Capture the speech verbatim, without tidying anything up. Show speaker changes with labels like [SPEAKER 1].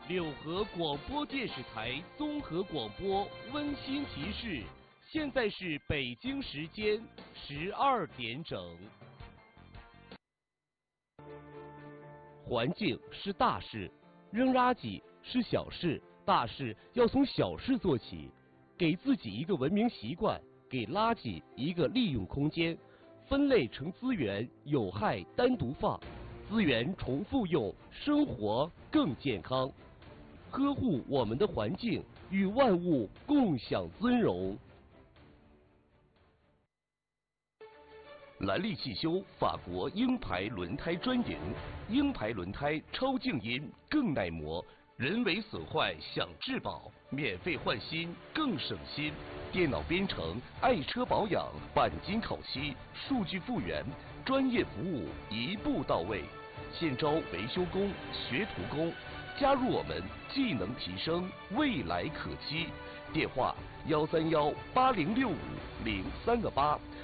[SPEAKER 1] 六合广播电视台综合广播温馨提示：现在是北京时间十二点整。环境是大事，扔垃圾是小事，大事要从小事做起。给自己一个文明习惯，给垃圾一个利用空间，分类成资源，有害单独放，资源重复用，生活更健康。呵护我们的环境，与万物共享尊荣。兰利汽修法国鹰牌轮胎专营，鹰牌轮胎超静音，更耐磨，人为损坏享质保，免费换新更省心。电脑编程，爱车保养，钣金烤漆，数据复原，专业服务一步到位。现招维修工、学徒工，加入我们，技能提升，未来可期。电话：幺三幺八零六五零三个八。